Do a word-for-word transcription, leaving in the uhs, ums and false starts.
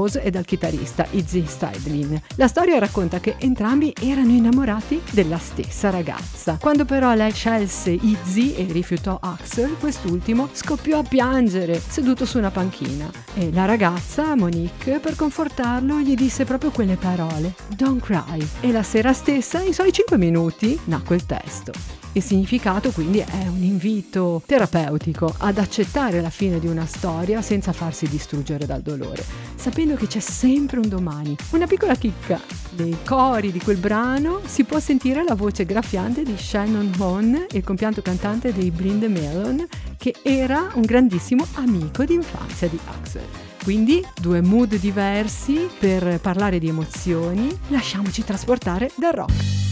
Rose e dal chitarrista Izzy Stradlin. La storia racconta che entrambi erano innamorati della stessa ragazza. Quando però lei scelse Izzy e rifiutò Axel, quest'ultimo scoppiò a piangere seduto su una panchina e la ragazza, Monique, per confortarlo gli disse proprio quelle parole: "Don't cry". E la sera stessa, in soli cinque minuti, nacque il testo. Il significato quindi è un invito terapeutico ad accettare la fine di una storia senza farsi distruggere dal dolore, sapendo che c'è sempre un domani. Una piccola chicca: nei cori di quel brano si può sentire la voce graffiante di Shannon Hoon, il compianto cantante dei Blind Melon, che era un grandissimo amico d'infanzia di Axel. Quindi due mood diversi per parlare di emozioni. Lasciamoci trasportare dal rock.